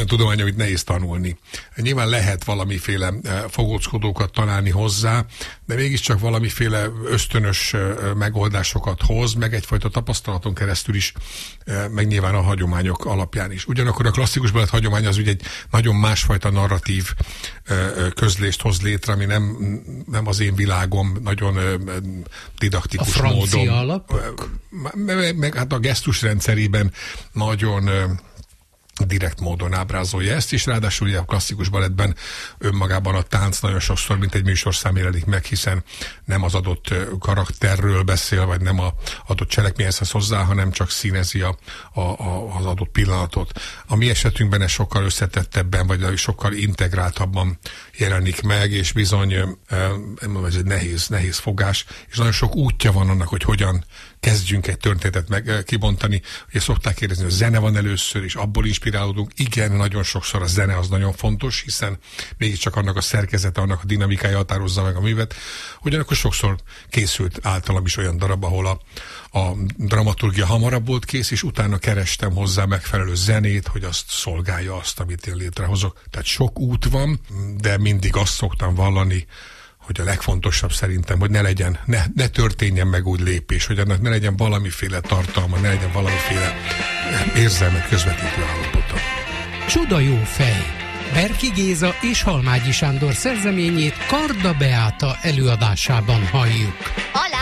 olyan tudomány, amit nehéz tanulni. Nyilván lehet valamiféle fogóckodókat találni hozzá, de mégiscsak valamiféle ösztönös megoldásokat hoz, meg egyfajta tapasztalaton keresztül is, meg nyilván a hagyományok alapján is. Ugyanakkor a klasszikus balett hagyomány az ugye egy nagyon másfajta narratív közlést hoz létre, ami nem az én világom, nagyon didaktikus módon. A francia alapok? Meg hát a gesztusrendszerében nagyon direkt módon ábrázolja ezt, és ráadásul ugye a klasszikus balettben önmagában a tánc nagyon sokszor, mint egy műsorszám jelenik meg, hiszen nem az adott karakterről beszél, vagy nem az adott cselekményhez hozzá, hanem csak színezi az adott pillanatot. A mi esetünkben ez sokkal összetettebben, vagy sokkal integráltabban jelenik meg, és bizony ez egy nehéz fogás, és nagyon sok útja van annak, hogy hogyan kezdjünk egy történetet kibontani. Ugye szokták kérdezni, hogy a zene van először, és abból inspirálódunk. Igen, nagyon sokszor a zene az nagyon fontos, hiszen mégiscsak annak a szerkezete, annak a dinamikája határozza meg a művet. Ugyanakkor sokszor készült általam is olyan darab, ahol a dramaturgia hamarabb volt kész, és utána kerestem hozzá megfelelő zenét, hogy azt szolgálja azt, amit én létrehozok. Tehát sok út van, de mindig azt szoktam vallani, hogy a legfontosabb szerintem, hogy ne történjen meg úgy lépés, hogy annak ne legyen valamiféle tartalma, ne legyen valamiféle érzelmet közvetítő állapota. Csuda jó fej! Berki Géza és Halmágyi Sándor szerzeményét Karda Beáta előadásában halljuk.